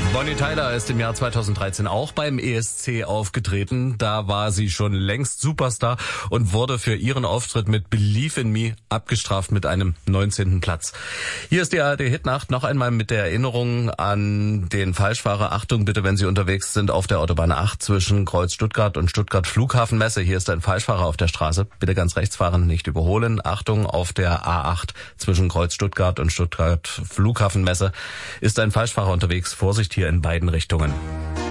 Bonnie Tyler ist im Jahr 2013 auch beim ESC aufgetreten. Da war sie schon längst Superstar und wurde für ihren Auftritt mit Believe in Me abgestraft mit einem 19. Platz. Hier ist die ARD-Hitnacht noch einmal mit der Erinnerung an den Falschfahrer. Achtung bitte, wenn Sie unterwegs sind auf der Autobahn 8 zwischen Kreuz Stuttgart und Stuttgart Flughafenmesse. Hier ist ein Falschfahrer auf der Straße. Bitte ganz rechts fahren, nicht überholen. Achtung, auf der A8 zwischen Kreuz Stuttgart und Stuttgart Flughafenmesse ist ein Falschfahrer unterwegs. Vorsicht hier in beiden Richtungen.